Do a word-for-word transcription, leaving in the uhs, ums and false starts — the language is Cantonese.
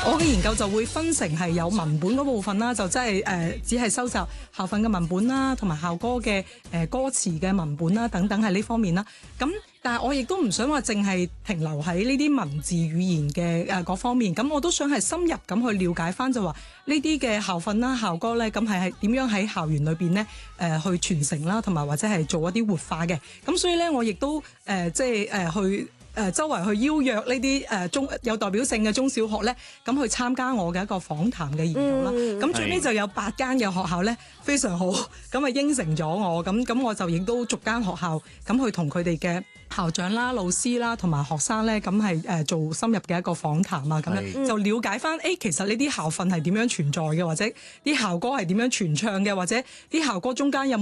我嘅研究就會分成係有文本嗰部分啦，就即係誒只係收集校訓嘅文本啦，同埋校歌嘅誒、呃、歌詞嘅文本啦，等等係呢方面啦。咁但係我亦都唔想話淨係停留喺呢啲文字語言嘅誒各方面，咁我都想係深入咁去了解翻就話呢啲嘅校訓啦、校歌咧，咁係係點樣喺校園裏邊咧誒去傳承啦，同埋或者係做一啲活化嘅。咁所以咧，我亦都誒、呃、即係誒、呃、去。誒、呃、周圍去邀約呢啲誒中有代表性嘅中小學咧，咁去參加我嘅一個訪談嘅研究啦。咁、嗯、最尾就有八間嘅學校咧非常好，咁啊應承咗我，咁咁我就亦都逐間學校咁去同佢哋嘅校長啦、老師啦同埋學生咧，咁係誒做深入嘅一個訪談啊，咁樣就了解翻誒、欸、其實呢啲校訓係點樣存在嘅，或者啲校歌係點樣傳唱嘅，或者啲校歌中間有